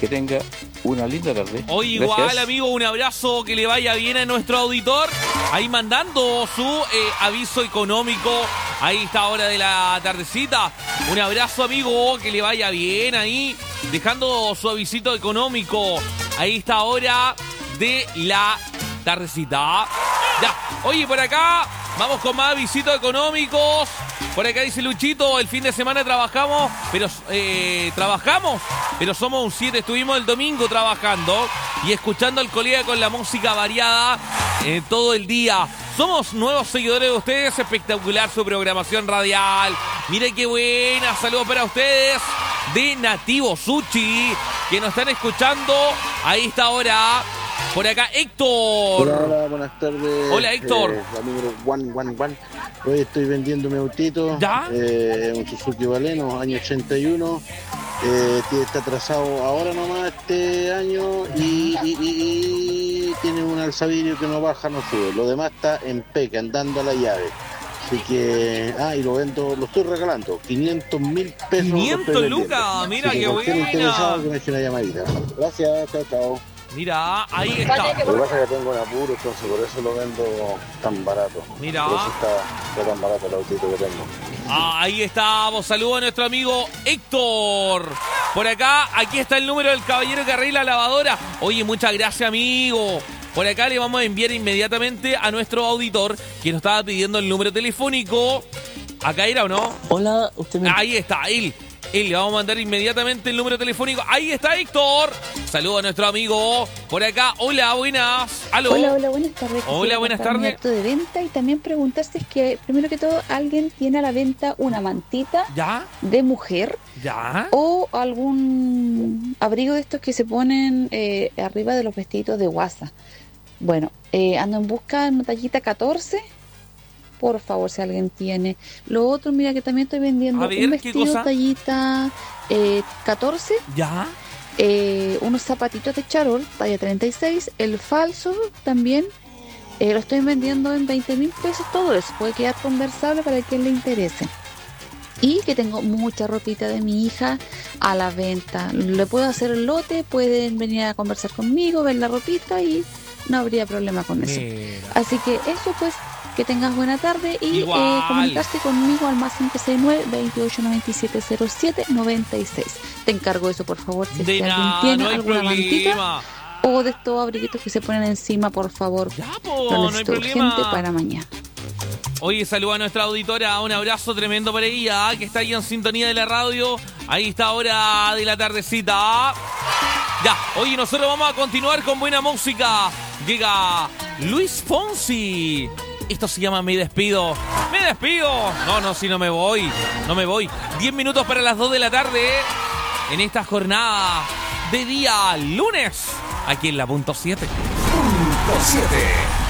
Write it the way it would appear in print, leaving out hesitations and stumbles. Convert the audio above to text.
Que tenga una linda tarde. Hoy Gracias. igual, amigo, un abrazo, que le vaya bien a nuestro auditor. Ahí mandando su aviso económico a esta hora de la tardecita. Un abrazo, amigo, que le vaya bien ahí, dejando su avisito económico a esta hora de la tardecita. Ya, oye, por acá vamos con más avisitos económicos. Por acá dice Luchito, el fin de semana trabajamos, pero somos un 7. Estuvimos el domingo trabajando y escuchando al colega con la música variada todo el día. Somos nuevos seguidores de ustedes, espectacular su programación radial. Miren qué buena, saludos para ustedes de Nativo Sushi, que nos están escuchando a esta hora. Por acá, Héctor. Hola, buenas tardes. Hola, Héctor. La número 111. Hoy estoy vendiendo mi autito. ¿Ya? Un Suzuki Baleno, año 81. Está atrasado ahora nomás este año y tiene un alzavidrio que no baja, no sube. Lo demás está en peca, andando a la llave. Así que, y lo vendo, lo estoy regalando, 500.000 pesos. 500 lucas, mira qué buena. Interesado que me eche una llamadita. Gracias, chao, chao. Mira, ahí está. Lo que pasa es que tengo un apuro, entonces por eso lo vendo tan barato. Mira. Por eso está tan barato el autito que tengo. Ahí estamos, saludos a nuestro amigo Héctor. Por acá, aquí está el número del caballero que arregla la lavadora. Oye, muchas gracias, amigo. Por acá le vamos a enviar inmediatamente a nuestro auditor, que nos estaba pidiendo el número telefónico. ¿Acá era o no? Hola, usted me... Ahí está, él le vamos a mandar inmediatamente el número telefónico. Ahí está Héctor. Saludos a nuestro amigo. Por acá, hola, buenas. ¿Aló? Hola, buenas tardes. Hola, buenas tardes. Mi acto de venta y también preguntaste si es que, primero que todo, alguien tiene a la venta una mantita ¿Ya? de mujer. ¿Ya? O algún abrigo de estos que se ponen arriba de los vestiditos de guasa. Bueno, ando en busca de una tallita 14. Por favor, si alguien tiene. Lo otro, mira que también estoy vendiendo un vestido tallita 14. ¿Ya? Unos zapatitos de charol, talla 36. El falso también lo estoy vendiendo en 20.000 pesos. Todo eso puede quedar conversable para quien le interese. Y que tengo mucha ropita de mi hija a la venta. Le puedo hacer el lote, pueden venir a conversar conmigo, ver la ropita y no habría problema con eso. Así que eso, pues, que tengas buena tarde y comunicarse conmigo al más 569-2897-0796. Te encargo eso, por favor, si alguien tiene alguna mantita o de estos abriguitos que se ponen encima, por favor. Ya, lo necesito urgente para mañana. Oye, saluda a nuestra auditora, un abrazo tremendo para ella, que está ahí en sintonía de la radio. Ahí está hora de la tardecita. Ya, oye, nosotros vamos a continuar con buena música. Llega Luis Fonsi. Esto se llama Me Despido. ¡Me despido! No, si no me voy. 10 minutos para las 2 de la tarde. En esta jornada de día lunes. Aquí en la punto 7. Punto 7.